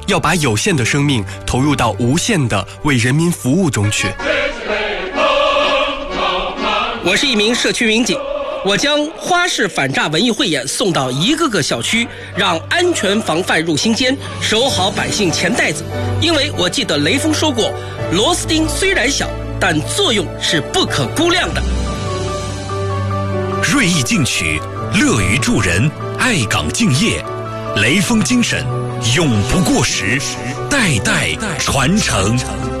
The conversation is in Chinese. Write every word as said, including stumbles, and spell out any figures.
要把有限的生命投入到无限的为人民服务中去。 我是一名社区民警，我将花式反诈文艺汇演送到一个个小区，让安全防范入心间，守好百姓钱袋子。因为我记得雷锋说过，螺丝钉虽然小，但作用是不可估量的。 锐意进取，乐于助人，爱岗敬业，雷锋精神永不过时，代代传承。